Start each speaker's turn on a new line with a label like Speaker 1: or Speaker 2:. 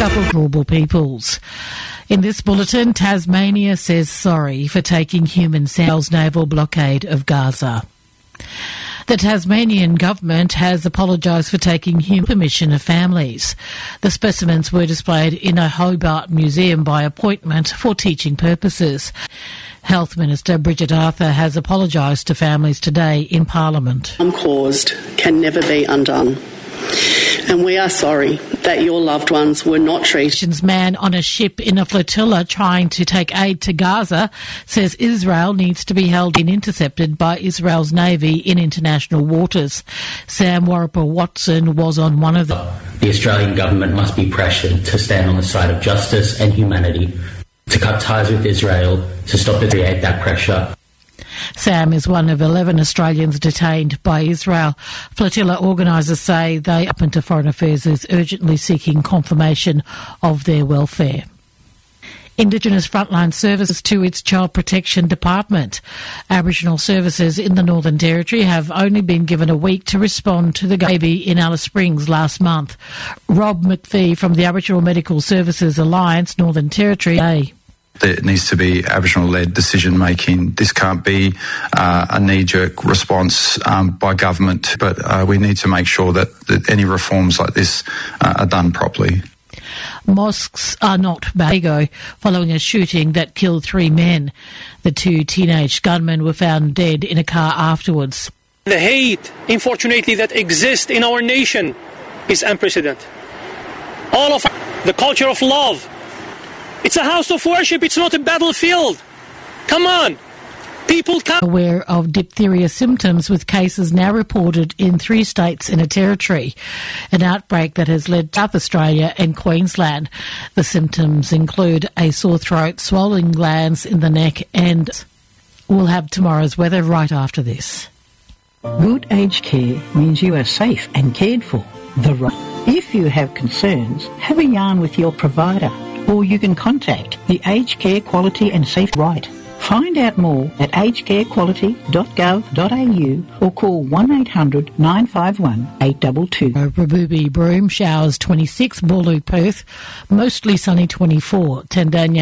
Speaker 1: vulnerable peoples. In this bulletin, Tasmania says sorry for taking human samples naval blockade of Gaza. The Tasmanian government has apologised for taking human permission of families. The specimens were displayed in a Hobart museum by appointment for teaching purposes. Health Minister Bridget Arthur has apologised to families today in Parliament.
Speaker 2: Harm caused can never be undone. And we are sorry that your loved ones were not treated.
Speaker 1: Man on a ship in a flotilla trying to take aid to Gaza says Israel needs to be held and intercepted by Israel's Navy in international waters. Sam Warrapa-Watson was on one of them.
Speaker 3: The Australian government must be pressured to stand on the side of justice and humanity, to cut ties with Israel, to stop and create that pressure.
Speaker 1: Sam is one of 11 Australians detained by Israel. Flotilla organisers say they, up into Foreign Affairs, is urgently seeking confirmation of their welfare. Indigenous Frontline Services to its Child Protection Department. Aboriginal services in the Northern Territory have only been given a week to respond to the baby in Alice Springs last month. Rob McPhee from the Aboriginal Medical Services Alliance, Northern Territory.
Speaker 4: There needs to be Aboriginal-led decision-making. This can't be a knee-jerk response by government, but we need to make sure that any reforms like this are done properly.
Speaker 1: Mosques are not Bago following a shooting that killed 3 men. The 2 teenage gunmen were found dead in a car afterwards.
Speaker 5: The hate, unfortunately, that exists in our nation is unprecedented. All of the culture of love. It's a house of worship, it's not a battlefield. Come on. People come.
Speaker 1: Aware of diphtheria symptoms, with cases now reported in 3 states and a territory. An outbreak that has led South Australia and Queensland. The symptoms include a sore throat, swollen glands in the neck, and we'll have tomorrow's weather right after this.
Speaker 6: Good aged care means you are safe and cared for. If you have concerns, have a yarn with your provider, or you can contact the Aged Care Quality and Safety Right. Find out more at agedcarequality.gov.au or call 1800 951 822.
Speaker 1: Rabubi Broome, showers 26, Boorloo Perth, mostly sunny 24, Tandanya